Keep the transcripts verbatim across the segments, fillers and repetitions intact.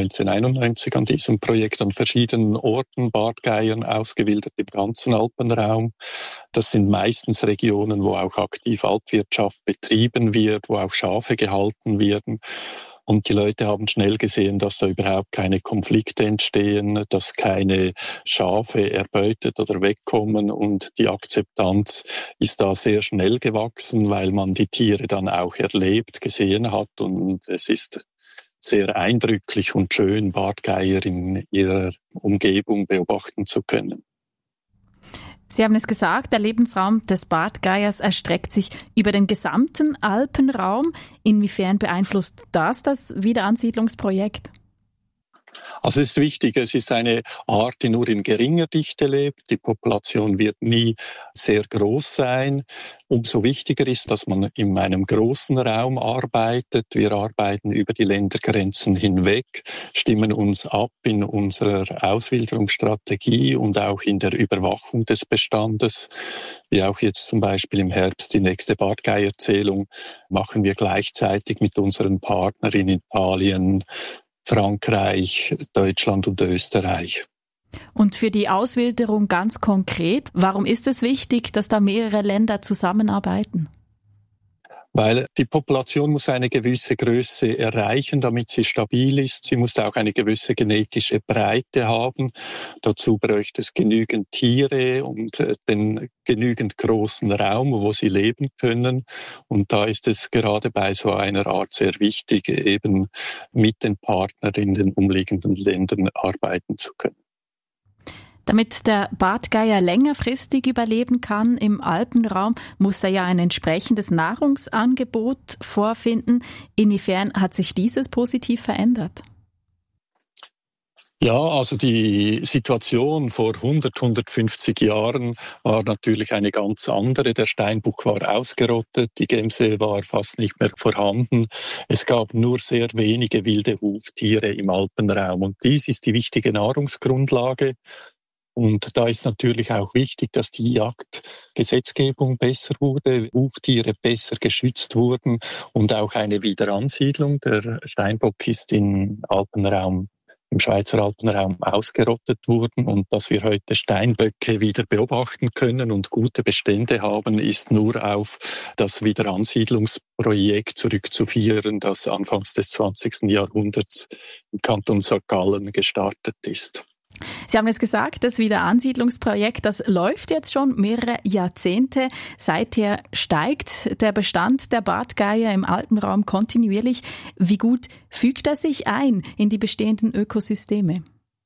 neunzehnhunderteinundneunzig an diesem Projekt an verschiedenen Orten, Bartgeiern ausgewildert im ganzen Alpenraum. Das sind meistens Regionen, wo auch aktiv Alpwirtschaft betrieben wird, wo auch Schafe gehalten werden. Und die Leute haben schnell gesehen, dass da überhaupt keine Konflikte entstehen, dass keine Schafe erbeutet oder wegkommen. Und die Akzeptanz ist da sehr schnell gewachsen, weil man die Tiere dann auch erlebt, gesehen hat. Und es ist sehr eindrücklich und schön, Bartgeier in ihrer Umgebung beobachten zu können. Sie haben es gesagt, der Lebensraum des Bartgeiers erstreckt sich über den gesamten Alpenraum. Inwiefern beeinflusst das das Wiederansiedlungsprojekt? Also es ist wichtig, es ist eine Art, die nur in geringer Dichte lebt. Die Population wird nie sehr groß sein. Umso wichtiger ist, dass man in einem großen Raum arbeitet. Wir arbeiten über die Ländergrenzen hinweg, stimmen uns ab in unserer Auswilderungsstrategie und auch in der Überwachung des Bestandes. Wie auch jetzt zum Beispiel im Herbst die nächste Bartgeierzählung machen wir gleichzeitig mit unseren Partnern in Italien, Frankreich, Deutschland und Österreich. Und für die Auswilderung ganz konkret, warum ist es wichtig, dass da mehrere Länder zusammenarbeiten? Weil die Population muss eine gewisse Größe erreichen, damit sie stabil ist. Sie muss auch eine gewisse genetische Breite haben. Dazu bräuchte es genügend Tiere und den genügend großen Raum, wo sie leben können. Und da ist es gerade bei so einer Art sehr wichtig, eben mit den Partnern in den umliegenden Ländern arbeiten zu können. Damit der Bartgeier längerfristig überleben kann im Alpenraum, muss er ja ein entsprechendes Nahrungsangebot vorfinden. Inwiefern hat sich dieses positiv verändert? Ja, also die Situation vor hundert, hundertfünfzig Jahren war natürlich eine ganz andere. Der Steinbock war ausgerottet, die Gemse war fast nicht mehr vorhanden. Es gab nur sehr wenige wilde Huftiere im Alpenraum und dies ist die wichtige Nahrungsgrundlage. Und da ist natürlich auch wichtig, dass die Jagdgesetzgebung besser wurde, Huftiere besser geschützt wurden und auch eine Wiederansiedlung. Der Steinbock ist im Alpenraum, im Schweizer Alpenraum ausgerottet worden und dass wir heute Steinböcke wieder beobachten können und gute Bestände haben, ist nur auf das Wiederansiedlungsprojekt zurückzuführen, das anfangs des zwanzigsten Jahrhunderts im Kanton Sankt Gallen gestartet ist. Sie haben es gesagt, das Wiederansiedlungsprojekt, das läuft jetzt schon mehrere Jahrzehnte. Seither steigt der Bestand der Bartgeier im Alpenraum kontinuierlich. Wie gut fügt er sich ein in die bestehenden Ökosysteme?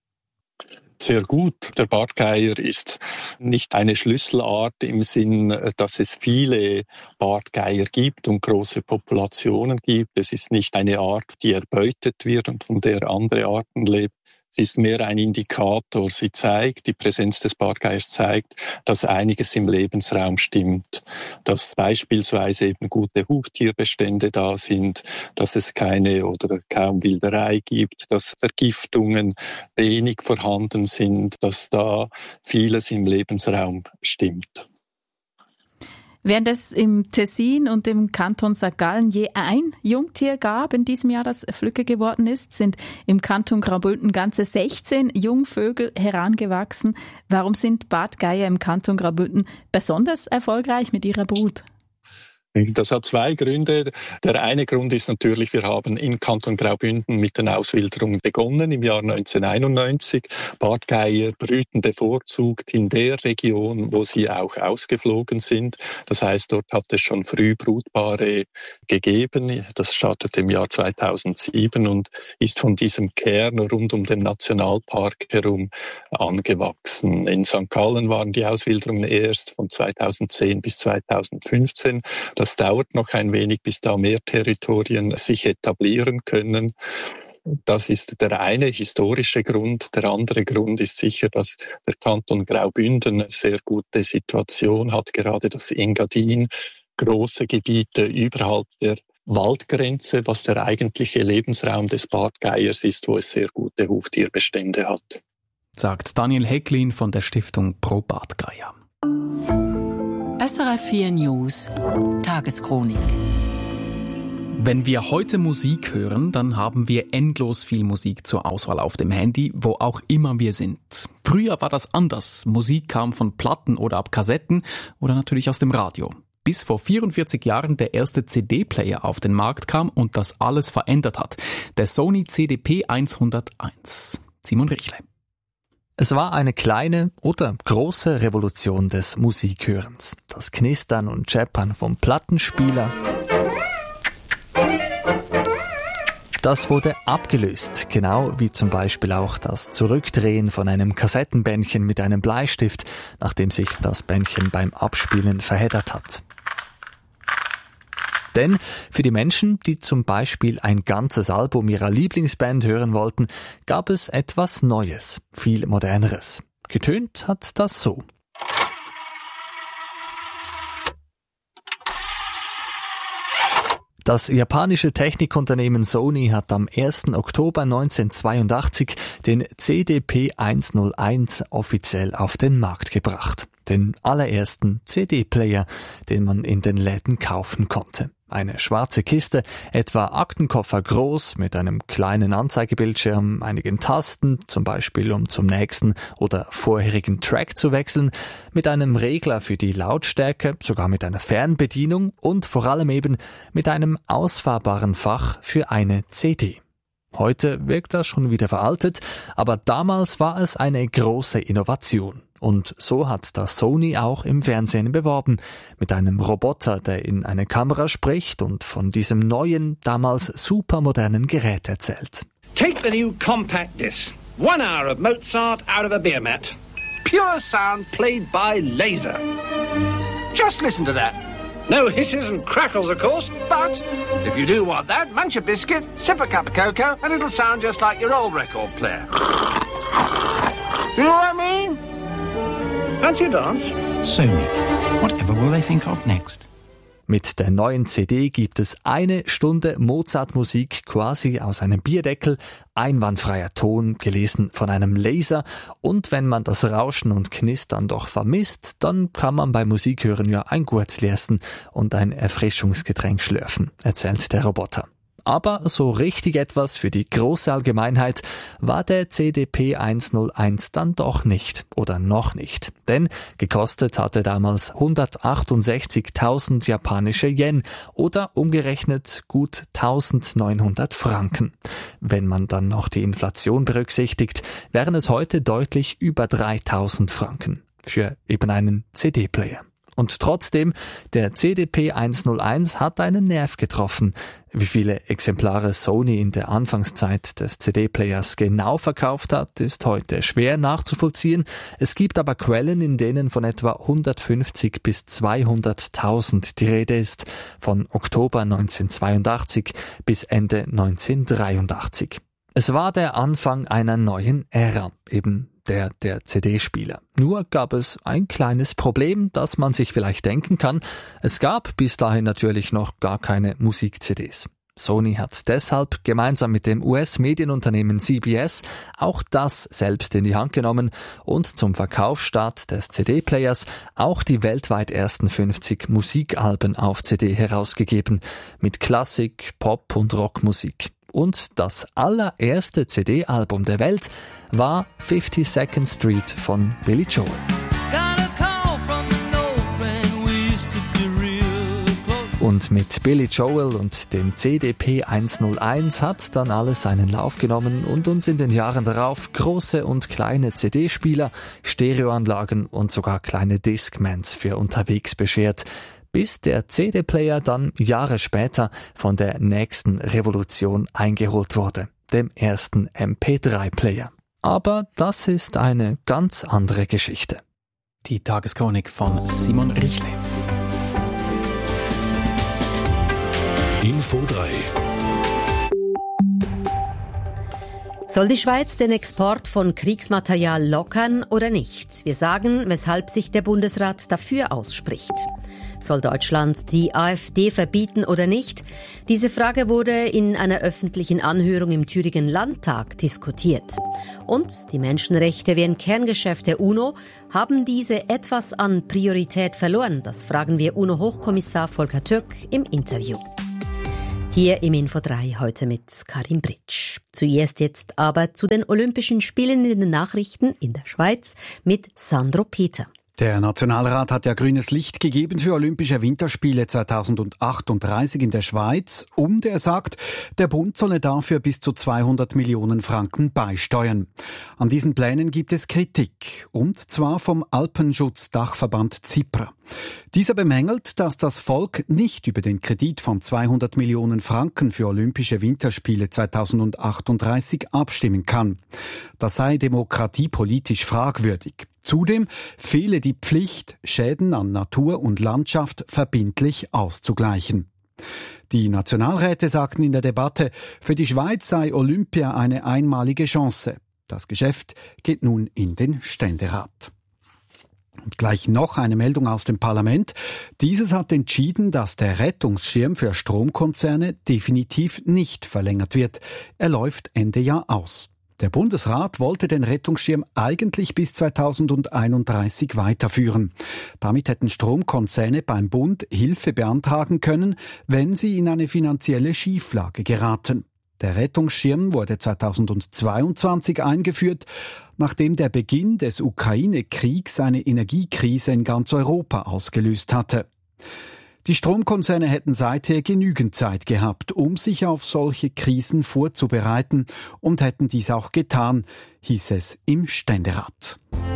Sehr gut. Der Bartgeier ist nicht eine Schlüsselart im Sinn, dass es viele Bartgeier gibt und große Populationen gibt. Es ist nicht eine Art, die erbeutet wird und von der andere Arten leben. Sie ist mehr ein Indikator. Sie zeigt, die Präsenz des Bartgeiers zeigt, dass einiges im Lebensraum stimmt. Dass beispielsweise eben gute Huftierbestände da sind, dass es keine oder kaum Wilderei gibt, dass Vergiftungen wenig vorhanden sind, dass da vieles im Lebensraum stimmt. Während es im Tessin und im Kanton Sankt Gallen je ein Jungtier gab in diesem Jahr, das Flücke geworden ist, sind im Kanton Graubünden ganze sechzehn Jungvögel herangewachsen. Warum sind Bartgeier im Kanton Graubünden besonders erfolgreich mit ihrer Brut? Das hat zwei Gründe. Der eine Grund ist natürlich, wir haben in Kanton Graubünden mit den Auswilderungen begonnen im Jahr neunzehnhunderteinundneunzig. Bartgeier brüten bevorzugt in der Region, wo sie auch ausgeflogen sind. Das heißt, dort hat es schon früh Brutpaare gegeben. Das startete im Jahr zweitausendsieben und ist von diesem Kern rund um den Nationalpark herum angewachsen. In Sankt Gallen waren die Auswilderungen erst von zweitausendzehn bis zweitausendfünfzehn. Das dauert noch ein wenig, bis da mehr Territorien sich etablieren können. Das ist der eine historische Grund. Der andere Grund ist sicher, dass der Kanton Graubünden eine sehr gute Situation hat, gerade das Engadin, große Gebiete überhalb der Waldgrenze, was der eigentliche Lebensraum des Bartgeiers ist, wo es sehr gute Huftierbestände hat. Sagt Daniel Hecklin von der Stiftung Pro Bartgeier. S R F vier News Tageschronik. Wenn wir heute Musik hören, dann haben wir endlos viel Musik zur Auswahl auf dem Handy, wo auch immer wir sind. Früher war das anders. Musik kam von Platten oder ab Kassetten oder natürlich aus dem Radio. Bis vor vierundvierzig Jahren der erste C D-Player auf den Markt kam und das alles verändert hat. Der Sony C D P hunderteins. Simon Richle. Es war eine kleine oder große Revolution des Musikhörens. Das Knistern und Scheppern vom Plattenspieler, das wurde abgelöst, genau wie zum Beispiel auch das Zurückdrehen von einem Kassettenbändchen mit einem Bleistift, nachdem sich das Bändchen beim Abspielen verheddert hat. Denn für die Menschen, die zum Beispiel ein ganzes Album ihrer Lieblingsband hören wollten, gab es etwas Neues, viel Moderneres. Getönt hat das so. Das japanische Technikunternehmen Sony hat am ersten Oktober neunzehnhundertzweiundachtzig den C D P hunderteins offiziell auf den Markt gebracht. Den allerersten C D-Player, den man in den Läden kaufen konnte. Eine schwarze Kiste, etwa Aktenkoffer groß, mit einem kleinen Anzeigebildschirm, einigen Tasten, zum Beispiel um zum nächsten oder vorherigen Track zu wechseln, mit einem Regler für die Lautstärke, sogar mit einer Fernbedienung und vor allem eben mit einem ausfahrbaren Fach für eine C D. Heute wirkt das schon wieder veraltet, aber damals war es eine große Innovation. Und so hat das Sony auch im Fernsehen beworben, mit einem Roboter, der in eine Kamera spricht und von diesem neuen, damals supermodernen Gerät erzählt. Take the new compact disc. One hour of Mozart out of a beer mat. Pure sound played by laser. Just listen to that. No hisses and crackles, of course, but if you do want that, munch a biscuit, sip a cup of cocoa, and it'll sound just like your old record player. You know what I mean? Fancy a dance? Sony. Whatever will they think of next? Mit der neuen C D gibt es eine Stunde Mozart-Musik quasi aus einem Bierdeckel, einwandfreier Ton, gelesen von einem Laser, und wenn man das Rauschen und Knistern doch vermisst, dann kann man beim Musikhören ja ein Gurtli essen und ein Erfrischungsgetränk schlürfen, erzählt der Roboter. Aber so richtig etwas für die große Allgemeinheit war der C D P hunderteins dann doch nicht oder noch nicht. Denn gekostet hatte damals hundertachtundsechzigtausend japanische Yen oder umgerechnet gut eintausendneunhundert Franken. Wenn man dann noch die Inflation berücksichtigt, wären es heute deutlich über dreitausend Franken für eben einen C D-Player. Und trotzdem, der C D P hunderteins hat einen Nerv getroffen. Wie viele Exemplare Sony in der Anfangszeit des C D-Players genau verkauft hat, ist heute schwer nachzuvollziehen. Es gibt aber Quellen, in denen von etwa hundertfünfzig bis zweihunderttausend die Rede ist, von Oktober neunzehnhundertzweiundachtzig bis Ende neunzehnhundertdreiundachtzig. Es war der Anfang einer neuen Ära, eben der der C D-Spieler. Nur gab es ein kleines Problem, das man sich vielleicht denken kann. Es gab bis dahin natürlich noch gar keine Musik-C Ds. Sony hat deshalb gemeinsam mit dem U S-Medienunternehmen C B S auch das selbst in die Hand genommen und zum Verkaufsstart des C D-Players auch die weltweit ersten fünfzig Musikalben auf C D herausgegeben, mit Klassik, Pop und Rockmusik. Und das allererste C D-Album der Welt war fifty-second Street von Billy Joel. Und mit Billy Joel und dem C D P hunderteins hat dann alles seinen Lauf genommen und uns in den Jahren darauf große und kleine C D-Spieler, Stereoanlagen und sogar kleine Discmans für unterwegs beschert, bis der C D-Player dann Jahre später von der nächsten Revolution eingeholt wurde, dem ersten M P drei Player. Aber das ist eine ganz andere Geschichte. Die Tageschronik von Simon Richle. Info drei. Soll die Schweiz den Export von Kriegsmaterial lockern oder nicht? Wir sagen, weshalb sich der Bundesrat dafür ausspricht. Soll Deutschland die AfD verbieten oder nicht? Diese Frage wurde in einer öffentlichen Anhörung im Thüringen Landtag diskutiert. Und die Menschenrechte wie ein Kerngeschäft der UNO, haben diese etwas an Priorität verloren? Das fragen wir UNO-Hochkommissar Volker Türk im Interview. Hier im Info drei heute mit Karin Britsch. Zuerst jetzt aber zu den Olympischen Spielen in den Nachrichten in der Schweiz mit Sandro Peter. Der Nationalrat hat ja grünes Licht gegeben für Olympische Winterspiele zweitausendachtunddreißig in der Schweiz und er sagt, der Bund solle dafür bis zu zweihundert Millionen Franken beisteuern. An diesen Plänen gibt es Kritik, und zwar vom Alpenschutzdachverband ZIPRA. Dieser bemängelt, dass das Volk nicht über den Kredit von zweihundert Millionen Franken für Olympische Winterspiele zweitausendachtunddreißig abstimmen kann. Das sei demokratiepolitisch fragwürdig. Zudem fehle die Pflicht, Schäden an Natur und Landschaft verbindlich auszugleichen. Die Nationalräte sagten in der Debatte, für die Schweiz sei Olympia eine einmalige Chance. Das Geschäft geht nun in den Ständerat. Und gleich noch eine Meldung aus dem Parlament. Dieses hat entschieden, dass der Rettungsschirm für Stromkonzerne definitiv nicht verlängert wird. Er läuft Ende Jahr aus. Der Bundesrat wollte den Rettungsschirm eigentlich bis zweitausendeinunddreißig weiterführen. Damit hätten Stromkonzerne beim Bund Hilfe beantragen können, wenn sie in eine finanzielle Schieflage geraten. Der Rettungsschirm wurde zweitausendzweiundzwanzig eingeführt, nachdem der Beginn des Ukraine-Kriegs eine Energiekrise in ganz Europa ausgelöst hatte. Die Stromkonzerne hätten seither genügend Zeit gehabt, um sich auf solche Krisen vorzubereiten, und hätten dies auch getan, hieß es im Ständerat.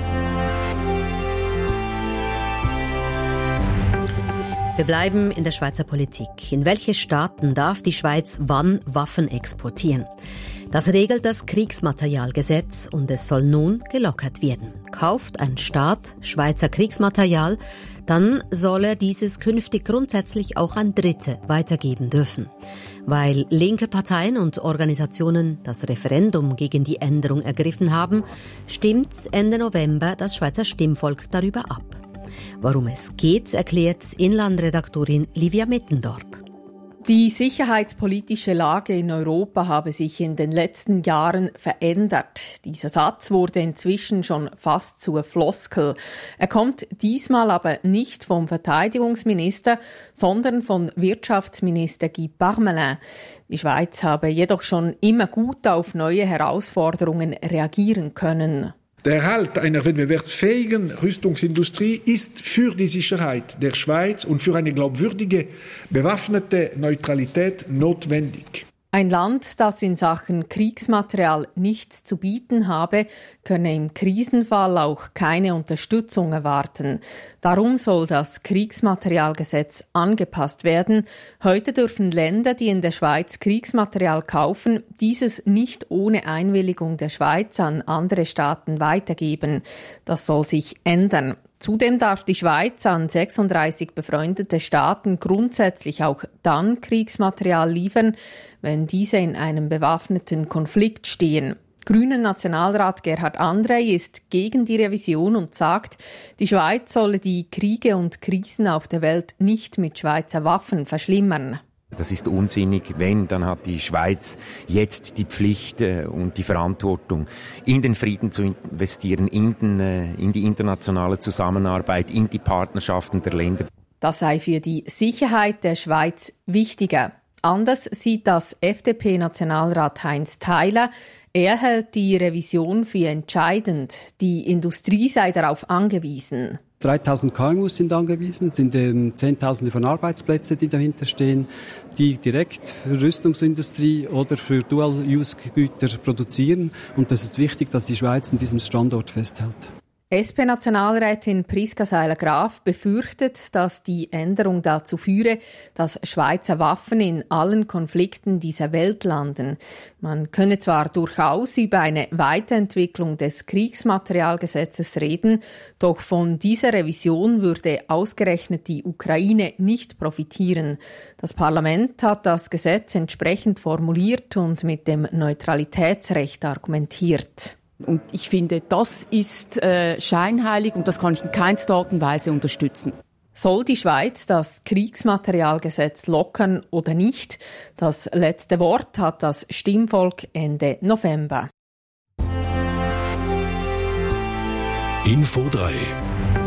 Wir bleiben in der Schweizer Politik. In welche Staaten darf die Schweiz wann Waffen exportieren? Das regelt das Kriegsmaterialgesetz und es soll nun gelockert werden. Kauft ein Staat Schweizer Kriegsmaterial, dann soll er dieses künftig grundsätzlich auch an Dritte weitergeben dürfen. Weil linke Parteien und Organisationen das Referendum gegen die Änderung ergriffen haben, stimmt Ende November das Schweizer Stimmvolk darüber ab. Worum es geht, erklärt Inlandredaktorin Livia Mittendorp. Die sicherheitspolitische Lage in Europa habe sich in den letzten Jahren verändert. Dieser Satz wurde inzwischen schon fast zur Floskel. Er kommt diesmal aber nicht vom Verteidigungsminister, sondern von Wirtschaftsminister Guy Parmelin. Die Schweiz habe jedoch schon immer gut auf neue Herausforderungen reagieren können. Der Erhalt einer wettbewerbsfähigen Rüstungsindustrie ist für die Sicherheit der Schweiz und für eine glaubwürdige, bewaffnete Neutralität notwendig. Ein Land, das in Sachen Kriegsmaterial nichts zu bieten habe, könne im Krisenfall auch keine Unterstützung erwarten. Darum soll das Kriegsmaterialgesetz angepasst werden. Heute dürfen Länder, die in der Schweiz Kriegsmaterial kaufen, dieses nicht ohne Einwilligung der Schweiz an andere Staaten weitergeben. Das soll sich ändern. Zudem darf die Schweiz an sechsunddreißig befreundete Staaten grundsätzlich auch dann Kriegsmaterial liefern, wenn diese in einem bewaffneten Konflikt stehen. Grünen Nationalrat Gerhard Andrey ist gegen die Revision und sagt, die Schweiz solle die Kriege und Krisen auf der Welt nicht mit Schweizer Waffen verschlimmern. Das ist unsinnig. Wenn, dann hat die Schweiz jetzt die Pflicht und die Verantwortung, in den Frieden zu investieren, in, den, in die internationale Zusammenarbeit, in die Partnerschaften der Länder. Das sei für die Sicherheit der Schweiz wichtiger. Anders sieht das F D P-Nationalrat Heinz Theiler. Er hält die Revision für entscheidend. Die Industrie sei darauf angewiesen. dreitausend K M U sind angewiesen, sind ähm, Zehntausende von Arbeitsplätzen, die dahinter stehen, die direkt für Rüstungsindustrie oder für Dual-Use-Güter produzieren. Und das ist wichtig, dass die Schweiz an diesem Standort festhält. S P-Nationalrätin Priska Seiler-Graf befürchtet, dass die Änderung dazu führe, dass Schweizer Waffen in allen Konflikten dieser Welt landen. Man könne zwar durchaus über eine Weiterentwicklung des Kriegsmaterialgesetzes reden, doch von dieser Revision würde ausgerechnet die Ukraine nicht profitieren. Das Parlament hat das Gesetz entsprechend formuliert und mit dem Neutralitätsrecht argumentiert. Und ich finde, das ist äh, scheinheilig und das kann ich in keinster Art und Weise unterstützen. Soll die Schweiz das Kriegsmaterialgesetz lockern oder nicht? Das letzte Wort hat das Stimmvolk Ende November. Info drei.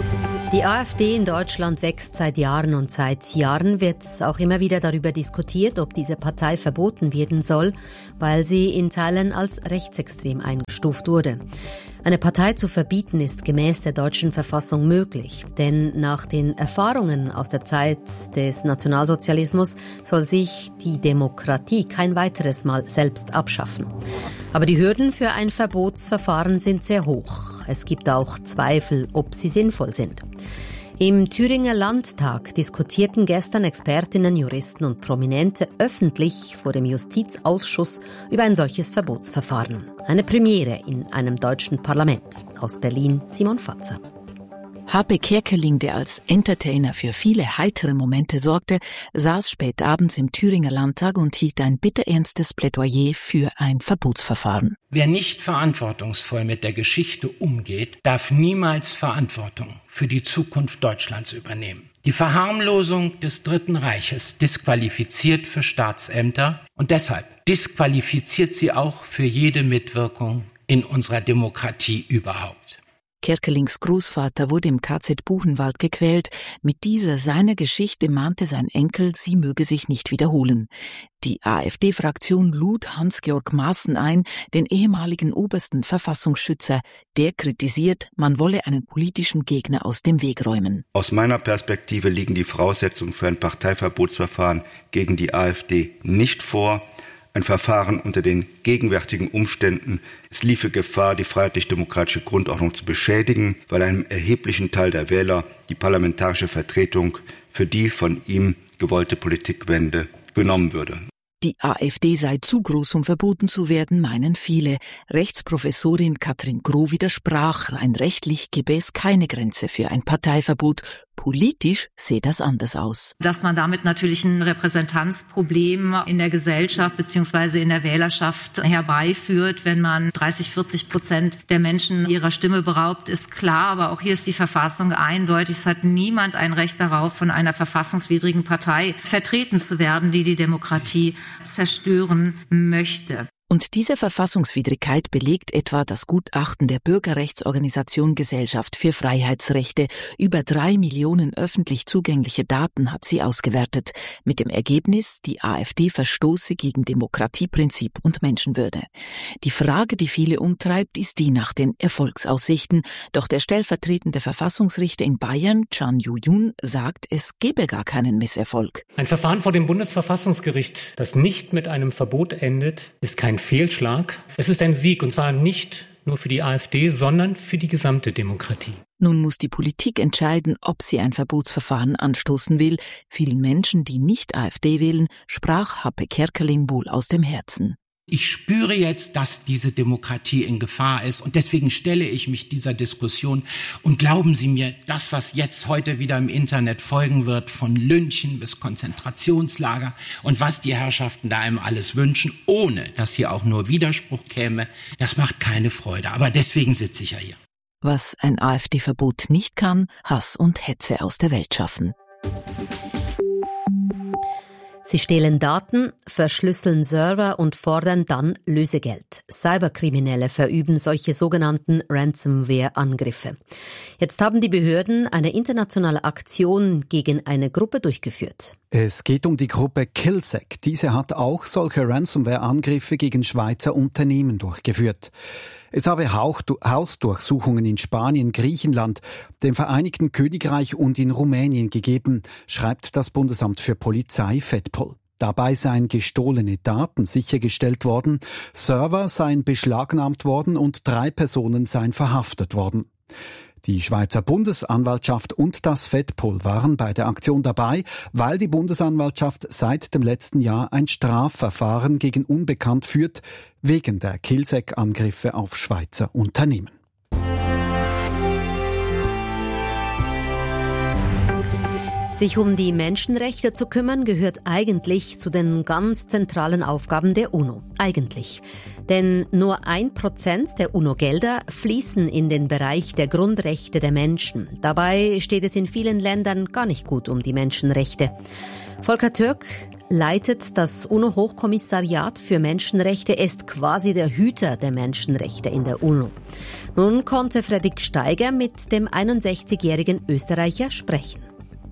Die AfD in Deutschland wächst seit Jahren und seit Jahren wird auch immer wieder darüber diskutiert, ob diese Partei verboten werden soll, weil sie in Teilen als rechtsextrem eingestuft wurde. Eine Partei zu verbieten ist gemäß der deutschen Verfassung möglich, denn nach den Erfahrungen aus der Zeit des Nationalsozialismus soll sich die Demokratie kein weiteres Mal selbst abschaffen. Aber die Hürden für ein Verbotsverfahren sind sehr hoch. Es gibt auch Zweifel, ob sie sinnvoll sind. Im Thüringer Landtag diskutierten gestern Expertinnen, Juristen und Prominente öffentlich vor dem Justizausschuss über ein solches Verbotsverfahren. Eine Premiere in einem deutschen Parlament. Aus Berlin Simon Fatzer. Hape Kerkeling, der als Entertainer für viele heitere Momente sorgte, saß spät abends im Thüringer Landtag und hielt ein bitterernstes Plädoyer für ein Verbotsverfahren. Wer nicht verantwortungsvoll mit der Geschichte umgeht, darf niemals Verantwortung für die Zukunft Deutschlands übernehmen. Die Verharmlosung des Dritten Reiches disqualifiziert für Staatsämter und deshalb disqualifiziert sie auch für jede Mitwirkung in unserer Demokratie überhaupt. Kerkelings Großvater wurde im K Z Buchenwald gequält. Mit dieser seiner Geschichte mahnte sein Enkel, sie möge sich nicht wiederholen. Die AfD-Fraktion lud Hans-Georg Maaßen ein, den ehemaligen obersten Verfassungsschützer. Der kritisiert, man wolle einen politischen Gegner aus dem Weg räumen. Aus meiner Perspektive liegen die Voraussetzungen für ein Parteiverbotsverfahren gegen die AfD nicht vor. Ein Verfahren unter den gegenwärtigen Umständen. Es liefe Gefahr, die freiheitlich-demokratische Grundordnung zu beschädigen, weil einem erheblichen Teil der Wähler die parlamentarische Vertretung für die von ihm gewollte Politikwende genommen würde. Die AfD sei zu groß, um verboten zu werden, meinen viele. Rechtsprofessorin Katrin Groh widersprach, rein rechtlich gäbe es keine Grenze für ein Parteiverbot. Politisch sehe das anders aus. Dass man damit natürlich ein Repräsentanzproblem in der Gesellschaft bzw. in der Wählerschaft herbeiführt, wenn man dreißig, vierzig Prozent der Menschen ihrer Stimme beraubt, ist klar. Aber auch hier ist die Verfassung eindeutig. Es hat niemand ein Recht darauf, von einer verfassungswidrigen Partei vertreten zu werden, die die Demokratie zerstören möchte. Und diese Verfassungswidrigkeit belegt etwa das Gutachten der Bürgerrechtsorganisation Gesellschaft für Freiheitsrechte. Über drei Millionen öffentlich zugängliche Daten hat sie ausgewertet. Mit dem Ergebnis, die AfD verstoße gegen Demokratieprinzip und Menschenwürde. Die Frage, die viele umtreibt, ist die nach den Erfolgsaussichten. Doch der stellvertretende Verfassungsrichter in Bayern, Can Yu-Yun, sagt, es gebe gar keinen Misserfolg. Ein Verfahren vor dem Bundesverfassungsgericht, das nicht mit einem Verbot endet, ist kein Fehlschlag. Es ist ein Sieg, und zwar nicht nur für die AfD, sondern für die gesamte Demokratie. Nun muss die Politik entscheiden, ob sie ein Verbotsverfahren anstoßen will. Vielen Menschen, die nicht AfD wählen, sprach Hape Kerkeling wohl aus dem Herzen. Ich spüre jetzt, dass diese Demokratie in Gefahr ist und deswegen stelle ich mich dieser Diskussion. Und glauben Sie mir, das, was jetzt heute wieder im Internet folgen wird, von Lynchen bis Konzentrationslager und was die Herrschaften da einem alles wünschen, ohne dass hier auch nur Widerspruch käme, das macht keine Freude. Aber deswegen sitze ich ja hier. Was ein AfD-Verbot nicht kann, Hass und Hetze aus der Welt schaffen. Sie stehlen Daten, verschlüsseln Server und fordern dann Lösegeld. Cyberkriminelle verüben solche sogenannten Ransomware-Angriffe. Jetzt haben die Behörden eine internationale Aktion gegen eine Gruppe durchgeführt. Es geht um die Gruppe Killsec. Diese hat auch solche Ransomware-Angriffe gegen Schweizer Unternehmen durchgeführt. Es habe Hausdurchsuchungen in Spanien, Griechenland, dem Vereinigten Königreich und in Rumänien gegeben, schreibt das Bundesamt für Polizei FedPol. Dabei seien gestohlene Daten sichergestellt worden, Server seien beschlagnahmt worden und drei Personen seien verhaftet worden. Die Schweizer Bundesanwaltschaft und das FedPol waren bei der Aktion dabei, weil die Bundesanwaltschaft seit dem letzten Jahr ein Strafverfahren gegen Unbekannt führt, wegen der Killsec-Angriffe auf Schweizer Unternehmen. Sich um die Menschenrechte zu kümmern, gehört eigentlich zu den ganz zentralen Aufgaben der UNO. Eigentlich. Denn nur ein Prozent der UNO-Gelder fließen in den Bereich der Grundrechte der Menschen. Dabei steht es in vielen Ländern gar nicht gut um die Menschenrechte. Volker Türk, leitet das UNO-Hochkommissariat für Menschenrechte, ist quasi der Hüter der Menschenrechte in der UNO. Nun konnte Fredrik Steiger mit dem einundsechzigjährigen Österreicher sprechen.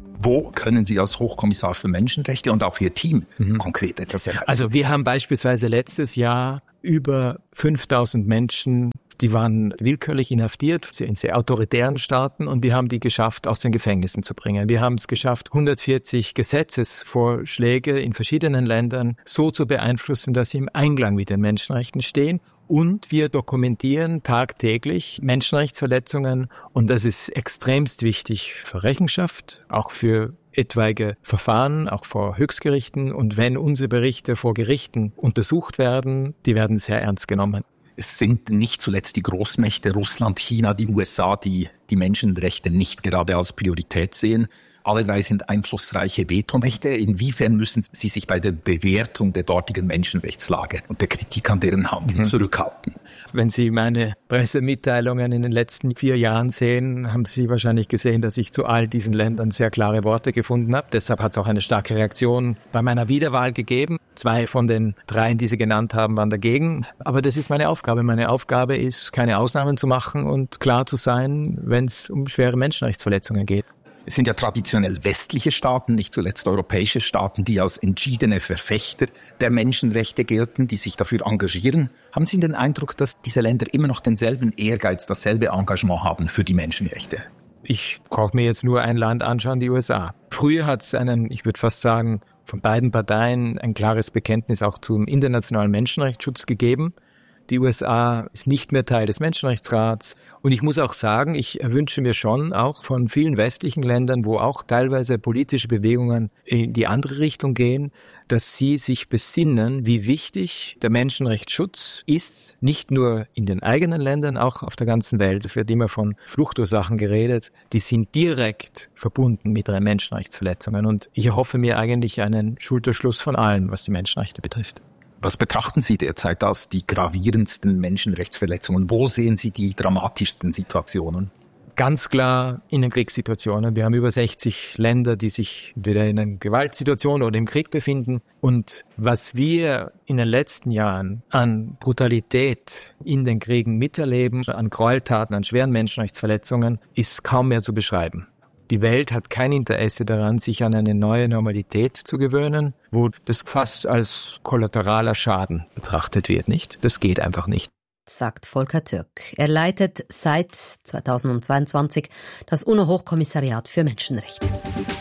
Wo können Sie als Hochkommissar für Menschenrechte und auch für Ihr Team mhm. konkret etwas erreichen? Also wir haben beispielsweise letztes Jahr über fünftausend Menschen, die waren willkürlich inhaftiert in sehr autoritären Staaten, und wir haben die geschafft, aus den Gefängnissen zu bringen. Wir haben es geschafft, hundertvierzig Gesetzesvorschläge in verschiedenen Ländern so zu beeinflussen, dass sie im Einklang mit den Menschenrechten stehen. Und wir dokumentieren tagtäglich Menschenrechtsverletzungen, und das ist extremst wichtig für Rechenschaft, auch für etwaige Verfahren, auch vor Höchstgerichten. Und wenn unsere Berichte vor Gerichten untersucht werden, die werden sehr ernst genommen. Es sind nicht zuletzt die Großmächte Russland, China, die U S A, die die Menschenrechte nicht gerade als Priorität sehen. Alle drei sind einflussreiche Vetomächte. Inwiefern müssen sie sich bei der Bewertung der dortigen Menschenrechtslage und der Kritik an deren Handeln mhm. zurückhalten? Wenn Sie meine Pressemitteilungen in den letzten vier Jahren sehen, haben Sie wahrscheinlich gesehen, dass ich zu all diesen Ländern sehr klare Worte gefunden habe. Deshalb hat es auch eine starke Reaktion bei meiner Wiederwahl gegeben. Zwei von den dreien, die Sie genannt haben, waren dagegen. Aber das ist meine Aufgabe. Meine Aufgabe ist, keine Ausnahmen zu machen und klar zu sein, wenn es um schwere Menschenrechtsverletzungen geht. Es sind ja traditionell westliche Staaten, nicht zuletzt europäische Staaten, die als entschiedene Verfechter der Menschenrechte gelten, die sich dafür engagieren. Haben Sie den Eindruck, dass diese Länder immer noch denselben Ehrgeiz, dasselbe Engagement haben für die Menschenrechte? Ich brauche mir jetzt nur ein Land anschauen, die U S A. Früher hat es einen, ich würde fast sagen, von beiden Parteien ein klares Bekenntnis auch zum internationalen Menschenrechtsschutz gegeben. Die U S A ist nicht mehr Teil des Menschenrechtsrats. Und ich muss auch sagen, ich wünsche mir schon auch von vielen westlichen Ländern, wo auch teilweise politische Bewegungen in die andere Richtung gehen, dass sie sich besinnen, wie wichtig der Menschenrechtsschutz ist, nicht nur in den eigenen Ländern, auch auf der ganzen Welt. Es wird immer von Fluchtursachen geredet. Die sind direkt verbunden mit ihren Menschenrechtsverletzungen. Und ich erhoffe mir eigentlich einen Schulterschluss von allen, was die Menschenrechte betrifft. Was betrachten Sie derzeit als die gravierendsten Menschenrechtsverletzungen? Wo sehen Sie die dramatischsten Situationen? Ganz klar in den Kriegssituationen. Wir haben über sechzig Länder, die sich entweder in einer Gewaltsituation oder im Krieg befinden. Und was wir in den letzten Jahren an Brutalität in den Kriegen miterleben, an Gräueltaten, an schweren Menschenrechtsverletzungen, ist kaum mehr zu beschreiben. Die Welt hat kein Interesse daran, sich an eine neue Normalität zu gewöhnen, wo das fast als kollateraler Schaden betrachtet wird, nicht? Das geht einfach nicht. Sagt Volker Türk. Er leitet seit zweitausendzweiundzwanzig das UNO-Hochkommissariat für Menschenrechte.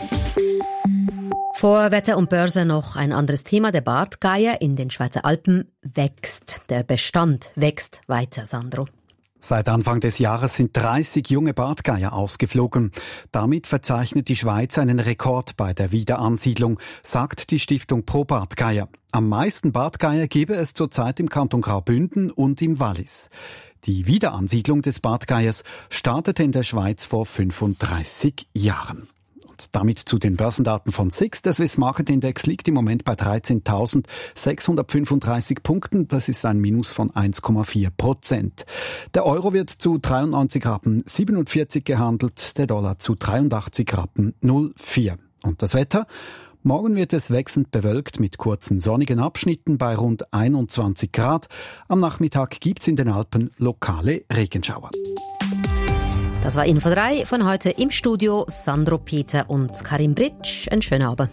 Vor Wetter und Börse noch ein anderes Thema. Der Bartgeier in den Schweizer Alpen wächst. Der Bestand wächst weiter, Sandro. Seit Anfang des Jahres sind dreißig junge Bartgeier ausgeflogen. Damit verzeichnet die Schweiz einen Rekord bei der Wiederansiedlung, sagt die Stiftung Pro Bartgeier. Am meisten Bartgeier gebe es zurzeit im Kanton Graubünden und im Wallis. Die Wiederansiedlung des Bartgeiers startete in der Schweiz vor fünfunddreißig Jahren. Und damit zu den Börsendaten von S I X. Der Swiss Market Index liegt im Moment bei dreizehntausendsechshundertfünfunddreißig Punkten. Das ist ein Minus von eins Komma vier Prozent. Der Euro wird zu dreiundneunzig Rappen siebenundvierzig gehandelt, der Dollar zu dreiundachtzig Rappen null Komma vier. Und das Wetter? Morgen wird es wechselnd bewölkt mit kurzen sonnigen Abschnitten bei rund einundzwanzig Grad. Am Nachmittag gibt's in den Alpen lokale Regenschauer. Das war Info drei von heute im Studio. Sandro Peter und Karin Britsch. Einen schönen Abend.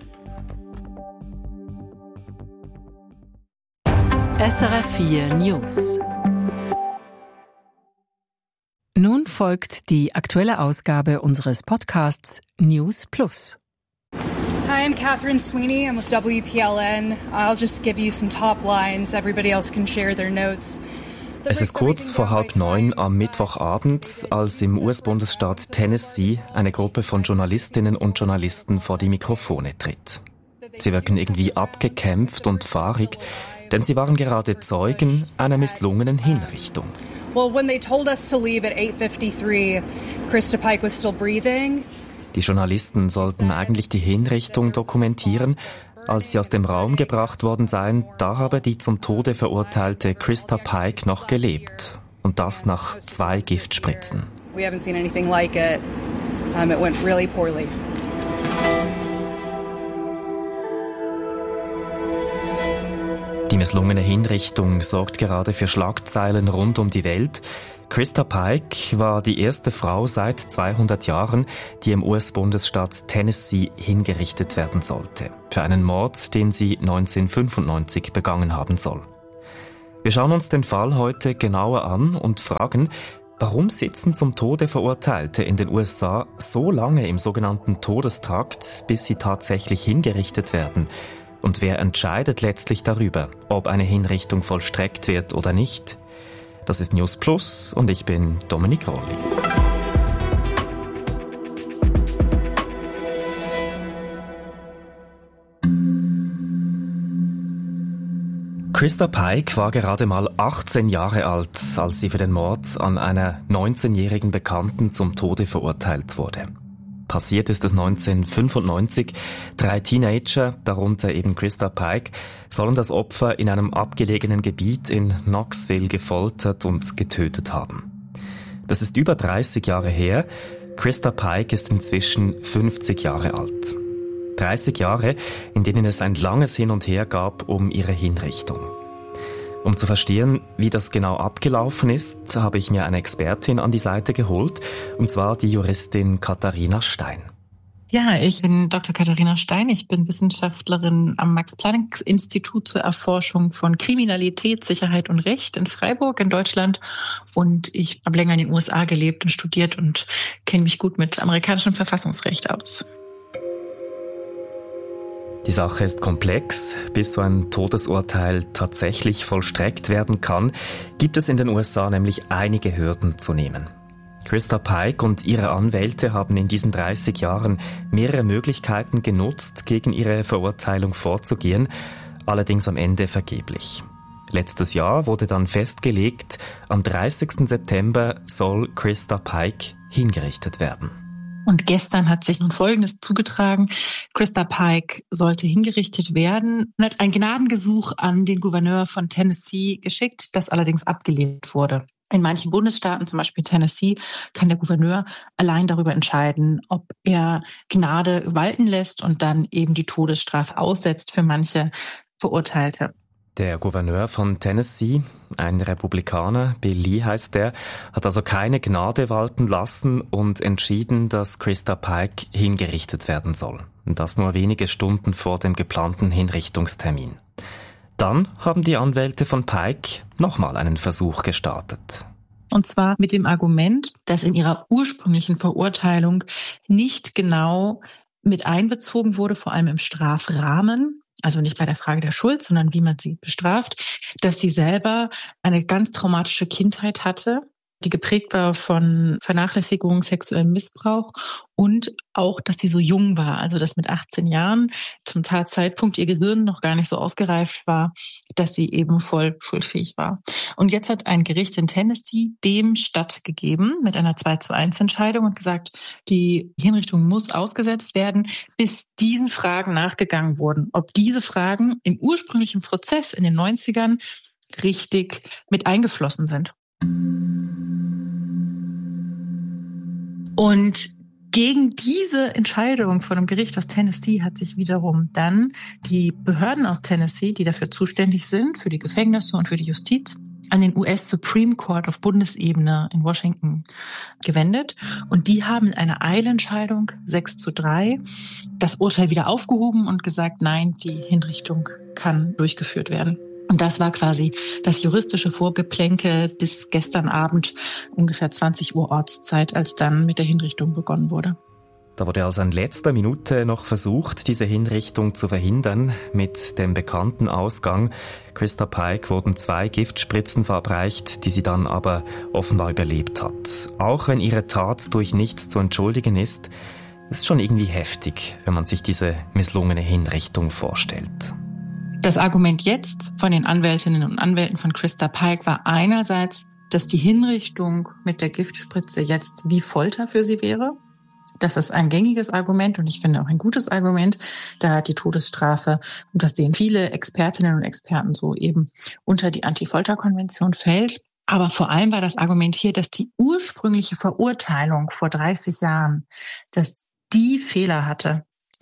S R F vier News. Nun folgt die aktuelle Ausgabe unseres Podcasts News Plus. Hi, I'm Catherine Sweeney. I'm with W P L N. I'll just give you some top lines. Everybody else can share their notes. Es ist kurz vor halb neun am Mittwochabend, als im U S-Bundesstaat Tennessee eine Gruppe von Journalistinnen und Journalisten vor die Mikrofone tritt. Sie wirken irgendwie abgekämpft und fahrig, denn sie waren gerade Zeugen einer misslungenen Hinrichtung. Well, when they told us to leave at eight fifty-three, Krista Pike was still breathing. Die Journalisten sollten eigentlich die Hinrichtung dokumentieren. Als sie aus dem Raum gebracht worden seien, da habe die zum Tode verurteilte Krista Pike noch gelebt. Und das nach zwei Giftspritzen. We haven't seen anything like it. Um, it went really poorly. Die misslungene Hinrichtung sorgt gerade für Schlagzeilen rund um die Welt. Christa Pike war die erste Frau seit zweihundert Jahren, die im U S-Bundesstaat Tennessee hingerichtet werden sollte. Für einen Mord, den sie neunzehnhundertfünfundneunzig begangen haben soll. Wir schauen uns den Fall heute genauer an und fragen, warum sitzen zum Tode Verurteilte in den U S A so lange im sogenannten Todestrakt, bis sie tatsächlich hingerichtet werden? Und wer entscheidet letztlich darüber, ob eine Hinrichtung vollstreckt wird oder nicht? Das ist News Plus und ich bin Dominik Rolli. Christa Pike war gerade mal achtzehn Jahre alt, als sie für den Mord an einer neunzehnjährigen Bekannten zum Tode verurteilt wurde. Passiert ist es neunzehnhundertfünfundneunzig. Drei Teenager, darunter eben Christa Pike, sollen das Opfer in einem abgelegenen Gebiet in Knoxville gefoltert und getötet haben. Das ist über dreißig Jahre her. Christa Pike ist inzwischen fünfzig Jahre alt. dreißig Jahre, in denen es ein langes Hin und Her gab um ihre Hinrichtung. Um zu verstehen, wie das genau abgelaufen ist, habe ich mir eine Expertin an die Seite geholt, und zwar die Juristin Katharina Stein. Ja, ich bin Doktor Katharina Stein. Ich bin Wissenschaftlerin am Max-Planck-Institut zur Erforschung von Kriminalität, Sicherheit und Recht in Freiburg in Deutschland. Und ich habe länger in den U S A gelebt und studiert und kenne mich gut mit amerikanischem Verfassungsrecht aus. Die Sache ist komplex. Bis so ein Todesurteil tatsächlich vollstreckt werden kann, gibt es in den U S A nämlich einige Hürden zu nehmen. Christa Pike und ihre Anwälte haben in diesen dreißig Jahren mehrere Möglichkeiten genutzt, gegen ihre Verurteilung vorzugehen, allerdings am Ende vergeblich. Letztes Jahr wurde dann festgelegt, am dreißigsten September soll Christa Pike hingerichtet werden. Und gestern hat sich nun Folgendes zugetragen. Christa Pike sollte hingerichtet werden und hat ein Gnadengesuch an den Gouverneur von Tennessee geschickt, das allerdings abgelehnt wurde. In manchen Bundesstaaten, zum Beispiel Tennessee, kann der Gouverneur allein darüber entscheiden, ob er Gnade walten lässt und dann eben die Todesstrafe aussetzt für manche Verurteilte. Der Gouverneur von Tennessee, ein Republikaner, Bill Lee heißt der, hat also keine Gnade walten lassen und entschieden, dass Christa Pike hingerichtet werden soll. Und das nur wenige Stunden vor dem geplanten Hinrichtungstermin. Dann haben die Anwälte von Pike nochmal einen Versuch gestartet. Und zwar mit dem Argument, dass in ihrer ursprünglichen Verurteilung nicht genau mit einbezogen wurde, vor allem im Strafrahmen, also nicht bei der Frage der Schuld, sondern wie man sie bestraft, dass sie selber eine ganz traumatische Kindheit hatte, die geprägt war von Vernachlässigung, sexuellem Missbrauch und auch, dass sie so jung war, also dass mit achtzehn Jahren zum Tatzeitpunkt ihr Gehirn noch gar nicht so ausgereift war, dass sie eben voll schuldfähig war. Und jetzt hat ein Gericht in Tennessee dem stattgegeben mit einer zwei zu eins Entscheidung und gesagt, die Hinrichtung muss ausgesetzt werden, bis diesen Fragen nachgegangen wurden. Ob diese Fragen im ursprünglichen Prozess in den neunzigern richtig mit eingeflossen sind. Und gegen diese Entscheidung von einem Gericht aus Tennessee hat sich wiederum dann die Behörden aus Tennessee, die dafür zuständig sind, für die Gefängnisse und für die Justiz, an den U S Supreme Court auf Bundesebene in Washington gewendet. Und die haben in einer Eilentscheidung sechs zu drei das Urteil wieder aufgehoben und gesagt, nein, die Hinrichtung kann durchgeführt werden. Und das war quasi das juristische Vorgeplänkel bis gestern Abend, ungefähr zwanzig Uhr Ortszeit, als dann mit der Hinrichtung begonnen wurde. Da wurde also in letzter Minute noch versucht, diese Hinrichtung zu verhindern, mit dem bekannten Ausgang. Christa Pike wurden zwei Giftspritzen verabreicht, die sie dann aber offenbar überlebt hat. Auch wenn ihre Tat durch nichts zu entschuldigen ist, ist schon irgendwie heftig, wenn man sich diese misslungene Hinrichtung vorstellt. Das Argument jetzt von den Anwältinnen und Anwälten von Christa Pike war einerseits, dass die Hinrichtung mit der Giftspritze jetzt wie Folter für sie wäre. Das ist ein gängiges Argument und ich finde auch ein gutes Argument, da die Todesstrafe, und das sehen viele Expertinnen und Experten so, eben unter die Anti-Folter-Konvention fällt. Aber vor allem war das Argument hier, dass die ursprüngliche Verurteilung vor dreißig Jahren, dass die Fehler hatte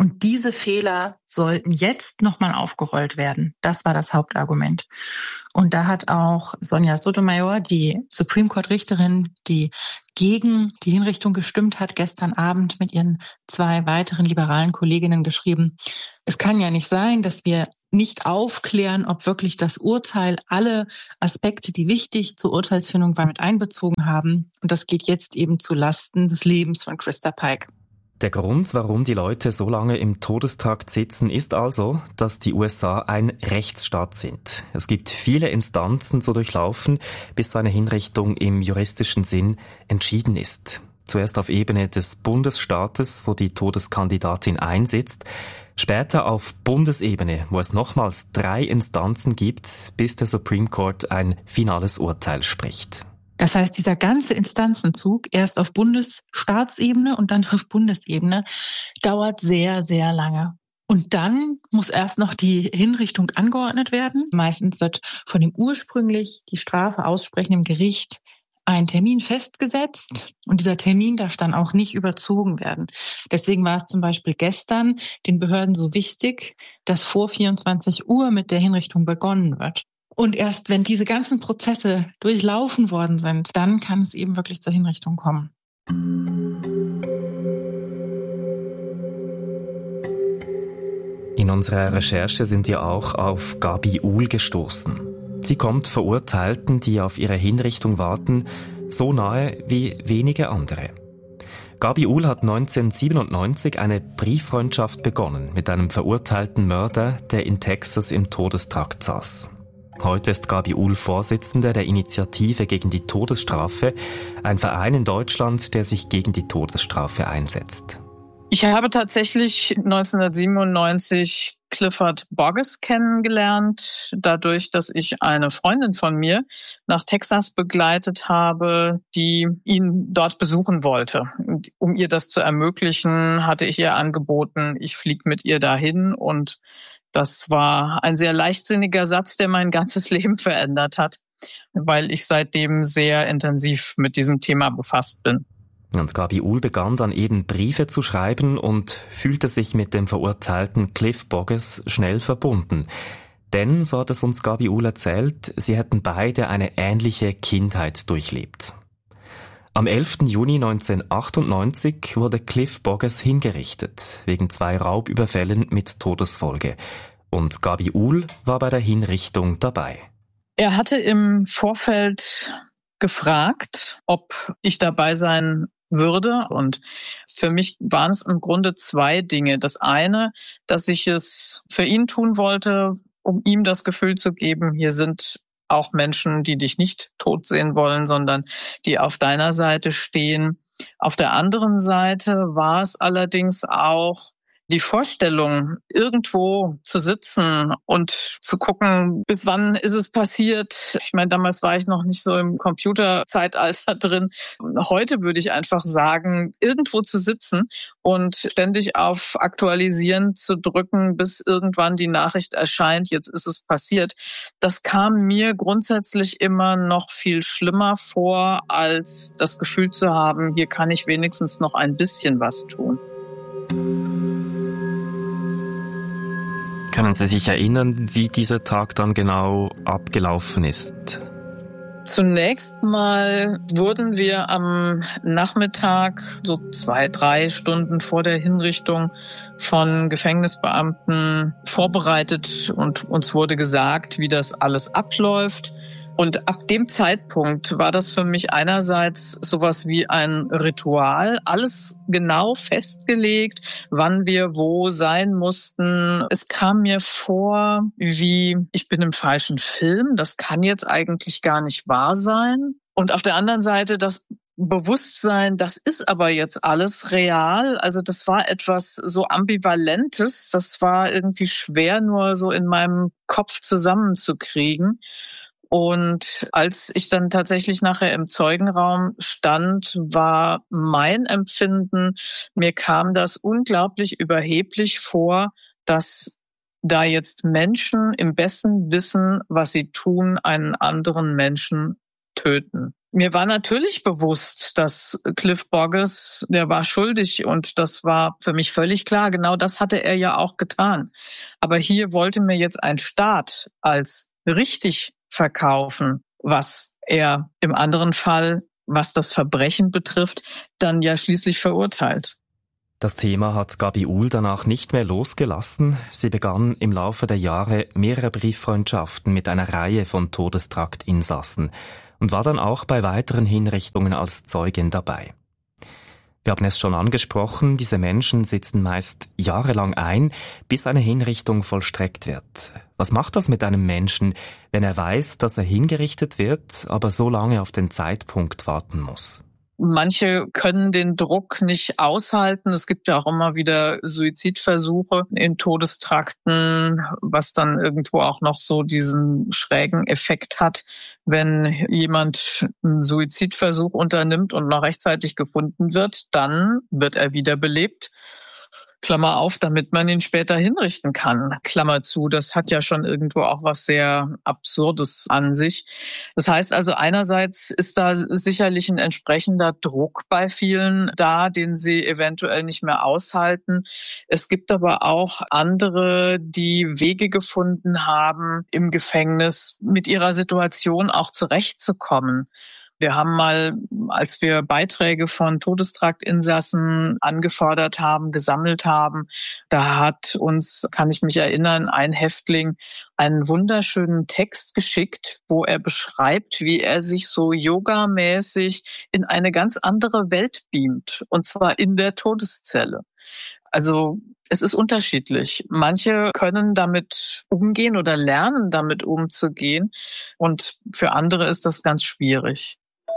Und diese Fehler sollten jetzt nochmal aufgerollt werden. Das war das Hauptargument. Und da hat auch Sonia Sotomayor, die Supreme Court Richterin, die gegen die Hinrichtung gestimmt hat, gestern Abend mit ihren zwei weiteren liberalen Kolleginnen geschrieben, es kann ja nicht sein, dass wir nicht aufklären, ob wirklich das Urteil alle Aspekte, die wichtig zur Urteilsfindung waren, mit einbezogen haben. Und das geht jetzt eben zu Lasten des Lebens von Christa Pike. Der Grund, warum die Leute so lange im Todestrakt sitzen, ist also, dass die U S A ein Rechtsstaat sind. Es gibt viele Instanzen zu durchlaufen, bis so eine Hinrichtung im juristischen Sinn entschieden ist. Zuerst auf Ebene des Bundesstaates, wo die Todeskandidatin einsitzt, später auf Bundesebene, wo es nochmals drei Instanzen gibt, bis der Supreme Court ein finales Urteil spricht. Das heißt, dieser ganze Instanzenzug, erst auf Bundesstaatsebene und dann auf Bundesebene, dauert sehr, sehr lange. Und dann muss erst noch die Hinrichtung angeordnet werden. Meistens wird von dem ursprünglich die Strafe aussprechenden Gericht ein Termin festgesetzt und dieser Termin darf dann auch nicht überzogen werden. Deswegen war es zum Beispiel gestern den Behörden so wichtig, dass vor vierundzwanzig Uhr mit der Hinrichtung begonnen wird. Und erst wenn diese ganzen Prozesse durchlaufen worden sind, dann kann es eben wirklich zur Hinrichtung kommen. In unserer Recherche sind wir auch auf Gabi Uhl gestoßen. Sie kommt Verurteilten, die auf ihre Hinrichtung warten, so nahe wie wenige andere. Gabi Uhl hat neunzehnhundertsiebenundneunzig eine Brieffreundschaft begonnen mit einem verurteilten Mörder, der in Texas im Todestrakt saß. Heute ist Gabi Uhl Vorsitzende der Initiative gegen die Todesstrafe, ein Verein in Deutschland, der sich gegen die Todesstrafe einsetzt. Ich habe tatsächlich neunzehnhundertsiebenundneunzig Clifford Boggess kennengelernt, dadurch, dass ich eine Freundin von mir nach Texas begleitet habe, die ihn dort besuchen wollte. Und um ihr das zu ermöglichen, hatte ich ihr angeboten, ich fliege mit ihr dahin, und das war ein sehr leichtsinniger Satz, der mein ganzes Leben verändert hat, weil ich seitdem sehr intensiv mit diesem Thema befasst bin. Und Gabi Uhl begann dann eben Briefe zu schreiben und fühlte sich mit dem verurteilten Cliff Boggess schnell verbunden. Denn, so hat es uns Gabi Uhl erzählt, sie hätten beide eine ähnliche Kindheit durchlebt. Am elften Juni neunzehnhundertachtundneunzig wurde Cliff Boggess hingerichtet, wegen zwei Raubüberfällen mit Todesfolge. Und Gabi Uhl war bei der Hinrichtung dabei. Er hatte im Vorfeld gefragt, ob ich dabei sein würde. Und für mich waren es im Grunde zwei Dinge. Das eine, dass ich es für ihn tun wollte, um ihm das Gefühl zu geben, hier sind auch Menschen, die dich nicht tot sehen wollen, sondern die auf deiner Seite stehen. Auf der anderen Seite war es allerdings auch die Vorstellung, irgendwo zu sitzen und zu gucken, bis wann ist es passiert. Ich meine, damals war ich noch nicht so im Computerzeitalter drin. Heute würde ich einfach sagen, irgendwo zu sitzen und ständig auf Aktualisieren zu drücken, bis irgendwann die Nachricht erscheint, jetzt ist es passiert. Das kam mir grundsätzlich immer noch viel schlimmer vor, als das Gefühl zu haben, hier kann ich wenigstens noch ein bisschen was tun. Können Sie sich erinnern, wie dieser Tag dann genau abgelaufen ist? Zunächst mal wurden wir am Nachmittag, so zwei, drei Stunden vor der Hinrichtung, von Gefängnisbeamten vorbereitet und uns wurde gesagt, wie das alles abläuft. Und ab dem Zeitpunkt war das für mich einerseits sowas wie ein Ritual, alles genau festgelegt, wann wir wo sein mussten. Es kam mir vor, wie ich bin im falschen Film, das kann jetzt eigentlich gar nicht wahr sein. Und auf der anderen Seite das Bewusstsein, das ist aber jetzt alles real. Also das war etwas so Ambivalentes, das war irgendwie schwer nur so in meinem Kopf zusammenzukriegen. Und als ich dann tatsächlich nachher im Zeugenraum stand, war mein Empfinden, mir kam das unglaublich überheblich vor, dass da jetzt Menschen im besten Wissen, was sie tun, einen anderen Menschen töten. Mir war natürlich bewusst, dass Cliff Borges, der war schuldig und das war für mich völlig klar. Genau das hatte er ja auch getan. Aber hier wollte mir jetzt ein Staat als richtig verkaufen, was er im anderen Fall, was das Verbrechen betrifft, dann ja schließlich verurteilt. Das Thema hat Gabi Uhl danach nicht mehr losgelassen. Sie begann im Laufe der Jahre mehrere Brieffreundschaften mit einer Reihe von Todestraktinsassen und war dann auch bei weiteren Hinrichtungen als Zeugin dabei. Wir haben es schon angesprochen, diese Menschen sitzen meist jahrelang ein, bis eine Hinrichtung vollstreckt wird. Was macht das mit einem Menschen, wenn er weiß, dass er hingerichtet wird, aber so lange auf den Zeitpunkt warten muss? Manche können den Druck nicht aushalten. Es gibt ja auch immer wieder Suizidversuche in Todestrakten, was dann irgendwo auch noch so diesen schrägen Effekt hat, wenn jemand einen Suizidversuch unternimmt und noch rechtzeitig gefunden wird, dann wird er wiederbelebt. Klammer auf, damit man ihn später hinrichten kann. Klammer zu, das hat ja schon irgendwo auch was sehr Absurdes an sich. Das heißt also, einerseits ist da sicherlich ein entsprechender Druck bei vielen da, den sie eventuell nicht mehr aushalten. Es gibt aber auch andere, die Wege gefunden haben, im Gefängnis mit ihrer Situation auch zurechtzukommen. Wir haben mal, als wir Beiträge von Todestraktinsassen angefordert haben, gesammelt haben, da hat uns, kann ich mich erinnern, ein Häftling einen wunderschönen Text geschickt, wo er beschreibt, wie er sich so yogamäßig in eine ganz andere Welt beamt, und zwar in der Todeszelle. Also es ist unterschiedlich. Manche können damit umgehen oder lernen, damit umzugehen, und für andere ist das ganz schwierig.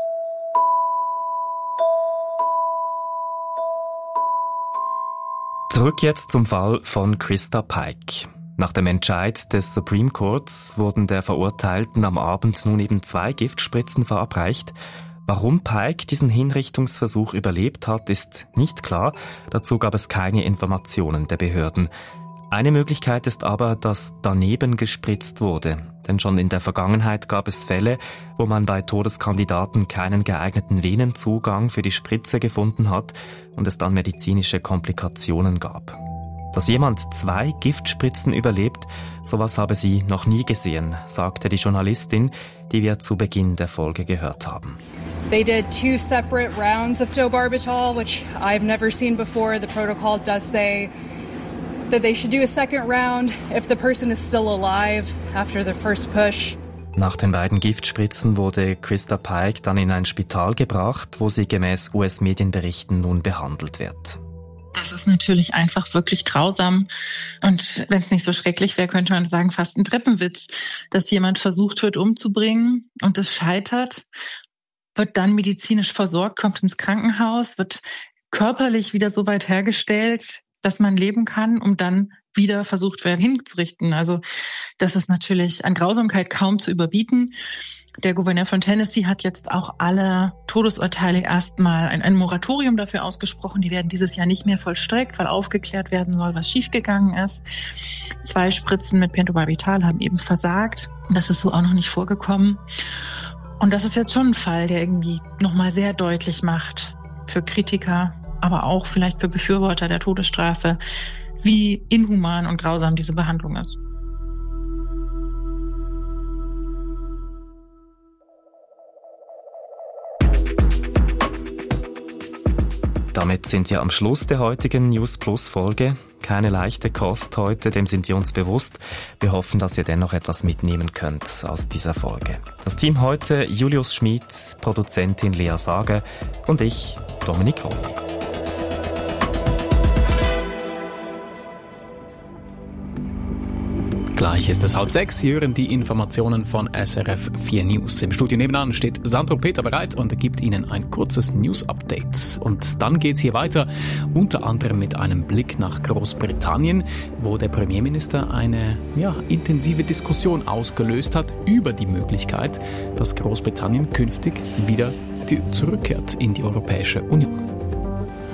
Zurück jetzt zum Fall von Krista Pike. Nach dem Entscheid des Supreme Courts wurden der Verurteilten am Abend nun eben zwei Giftspritzen verabreicht. Warum Pike diesen Hinrichtungsversuch überlebt hat, ist nicht klar. Dazu gab es keine Informationen der Behörden. Eine Möglichkeit ist aber, dass daneben gespritzt wurde. Denn schon in der Vergangenheit gab es Fälle, wo man bei Todeskandidaten keinen geeigneten Venenzugang für die Spritze gefunden hat und es dann medizinische Komplikationen gab. Dass jemand zwei Giftspritzen überlebt, sowas habe sie noch nie gesehen, sagte die Journalistin, die wir zu Beginn der Folge gehört haben. They did two separate rounds of Tobarbital, which I've never seen before. The protocol does say that they should do a second round if the person is still alive after the first push. Nach den beiden Giftspritzen wurde Krista Pike dann in ein Spital gebracht, wo sie gemäß U S-Medienberichten nun behandelt wird. Das ist natürlich einfach wirklich grausam. Und wenn es nicht so schrecklich wäre, könnte man sagen, fast ein Treppenwitz, dass jemand versucht wird umzubringen und es scheitert, wird dann medizinisch versorgt, kommt ins Krankenhaus, wird körperlich wieder so weit hergestellt, dass man leben kann, um dann wieder versucht werden hinzurichten. Also das ist natürlich an Grausamkeit kaum zu überbieten. Der Gouverneur von Tennessee hat jetzt auch alle Todesurteile erstmal ein, ein Moratorium dafür ausgesprochen. Die werden dieses Jahr nicht mehr vollstreckt, weil aufgeklärt werden soll, was schiefgegangen ist. Zwei Spritzen mit Pentobarbital haben eben versagt. Das ist so auch noch nicht vorgekommen. Und das ist jetzt schon ein Fall, der irgendwie nochmal sehr deutlich macht für Kritiker, aber auch vielleicht für Befürworter der Todesstrafe, wie inhuman und grausam diese Behandlung ist. Damit sind wir am Schluss der heutigen News Plus Folge. Keine leichte Kost heute, dem sind wir uns bewusst. Wir hoffen, dass ihr dennoch etwas mitnehmen könnt aus dieser Folge. Das Team heute: Julius Schmid, Produzentin Lea Sager und ich, Dominik Roth. Gleich ist es halb sechs. Sie hören die Informationen von S R F vier News. Im Studio nebenan steht Sandro Peter bereit und gibt Ihnen ein kurzes News-Update. Und dann geht's hier weiter, unter anderem mit einem Blick nach Großbritannien, wo der Premierminister eine ja, intensive Diskussion ausgelöst hat über die Möglichkeit, dass Großbritannien künftig wieder zurückkehrt in die Europäische Union.